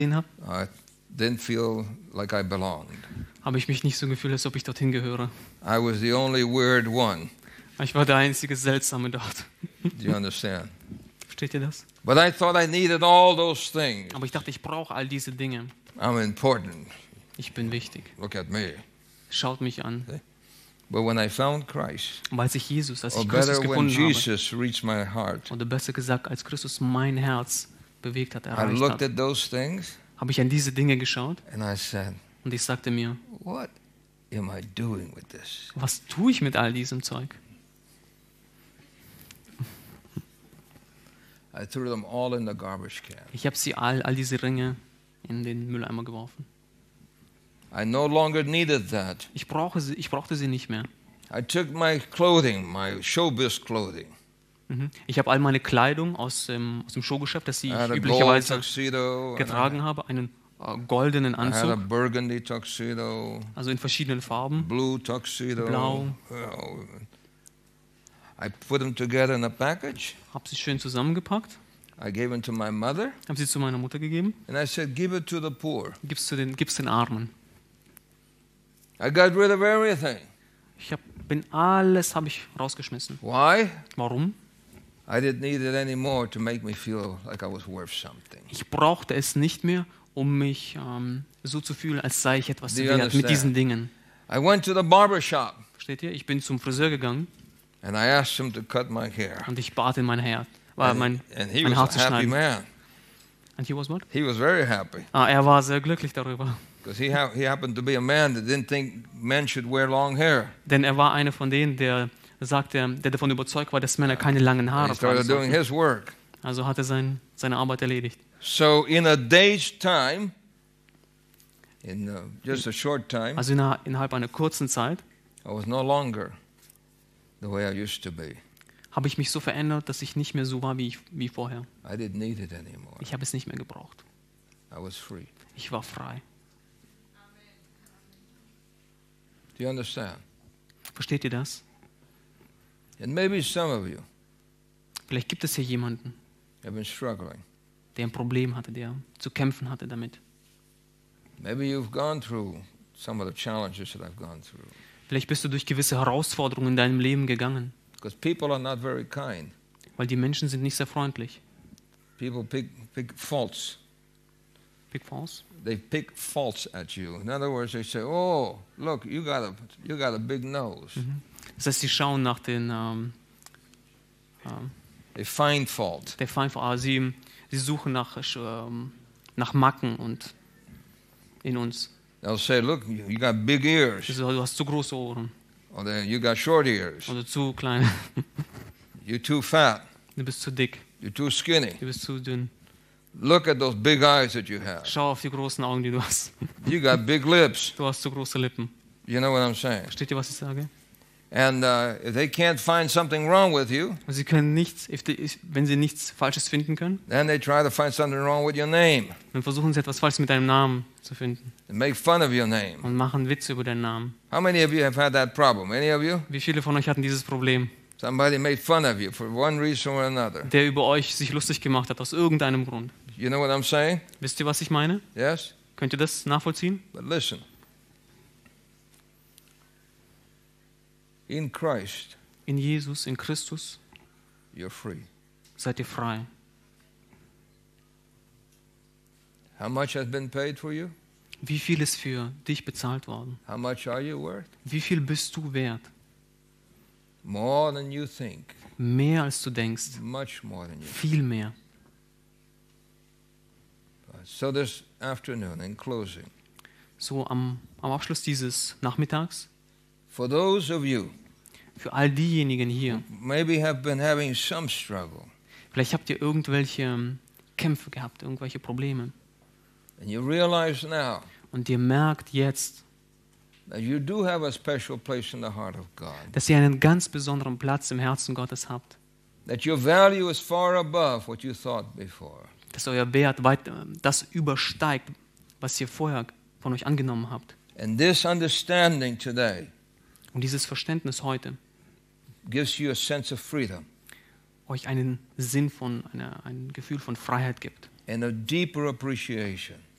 habe, I didn't feel like I belonged. habe ich mich nicht so gefühlt, als ob ich dorthin gehöre. I was the only weird one. Ich war der einzige Seltsame dort. Do you understand? Versteht ihr das? But I thought I needed all those things. Aber ich dachte, ich brauche all diese Dinge. I'm important. Ich bin wichtig. Look at me. Schaut mich an. But when I found Christ, Und als ich Christus or better when gefunden habe, Jesus reached my heart, oder besser gesagt, als Christus mein Herz bewegt hat, I erreicht looked hat, at those things habe ich an diese Dinge geschaut and I said, und ich sagte mir, what am I doing with this? was tue ich mit all diesem Zeug? I threw them all in the garbage can. Ich habe all diese Ringe in den Mülleimer geworfen. I no longer needed that. Ich brauchte sie nicht mehr. I took my clothing, my showbiz clothing. Ich habe all meine Kleidung aus dem Showgeschäft, das I ich had a gold üblicherweise tuxedo. And getragen habe, einen goldenen I had a Anzug, burgundy tuxedo, also in verschiedenen Farben. blue tuxedo. Blau. Well, I put them together in a package. Habe sie schön zusammengepackt, I gave them to my mother, habe sie zu meiner Mutter gegeben, and I said, give it to the poor. gib's den Armen. I got rid of everything. Alles habe ich rausgeschmissen. Why? Warum? I didn't need it anymore to make me feel like I was worth something. Ich brauchte es nicht mehr, um mich so zu fühlen, als sei ich etwas Do you wert mit understand? diesen Dingen. I went to the barber shop, Versteht ihr? Ich bin zum Friseur gegangen and I asked him to cut my hair. und ich bat ihn, mein And he Haar was zu a happy schneiden. man. And he was what? He was very happy Er war sehr glücklich darüber. because he happened to be a man that didn't think men should wear long hair. Denn er war einer von denen, der davon überzeugt war, dass Männer keine langen And Haare he tragen started doing sollten. his work. Also hat er seine Arbeit erledigt. So in a day's time, in just a short time, Also innerhalb einer kurzen Zeit I was no longer the way I used to be. habe ich mich so verändert, dass ich nicht mehr so war wie vorher. I didn't need it anymore. Ich habe es nicht mehr gebraucht. I was free. Ich war frei. Do you understand? Versteht ihr das? And maybe some of you Vielleicht gibt es hier jemanden, have been struggling. der ein Problem hatte, der zu kämpfen hatte damit. Maybe you've gone through some of the challenges that I've gone through. Vielleicht bist du durch gewisse Herausforderungen in deinem Leben gegangen, Because people are not very kind. weil die Menschen sind nicht sehr freundlich. People pick faults. Big Falls? They pick faults at you. In other words, they say, "Oh, look, you got a big nose." Das heißt, sie schauen nach They find fault. der Feind, sie suchen nach Macken und in uns. They'll say, "Look, you got big ears," Sie sagen, du hast zu große Ohren or "You got short ears." oder zu kleine. You're too fat. Du bist zu dick, You're too skinny. du bist zu dünn. Look at those big eyes that you have. Schau auf die großen Augen, die du hast. You got big lips. Du hast zu große Lippen. You know what I'm saying? Versteht ihr, was ich sage? And if they can't find something wrong with you, Und sie können wenn sie nichts Falsches finden können, then they try to find something wrong with your name dann versuchen sie etwas Falsches mit deinem Namen zu finden and make fun of your name. und machen Witze über deinen Namen. How many of you have had that problem? Any of you? Wie viele von euch hatten dieses Problem, Somebody made fun of you for one reason or another. der über euch sich lustig gemacht hat, aus irgendeinem Grund? You know what I'm saying? Wisst ihr, was ich meine? Yes? Könnt ihr das nachvollziehen? But listen. In Christ, In Jesus, in Christus you're free. seid ihr frei. How much has been paid for you? Wie viel ist für dich bezahlt worden? How much are you worth? Wie viel bist du wert? More than you think. Mehr als du denkst. Much more than you think. Viel mehr. So this afternoon, in closing, So am Abschluss dieses Nachmittags, for those of you für all diejenigen hier, maybe have been having some struggle, vielleicht habt ihr irgendwelche Kämpfe gehabt, irgendwelche Probleme. and you realize now Und ihr merkt jetzt, that you do have a special place in the heart of God, dass ihr einen ganz besonderen Platz im Herzen Gottes habt. that your value is far above what you thought before. Dass euer Wert weit das übersteigt, was ihr vorher von euch angenommen habt. And this understanding today Und dieses Verständnis heute gives you a sense of freedom euch einen Sinn ein Gefühl von Freiheit gibt. and a deeper appreciation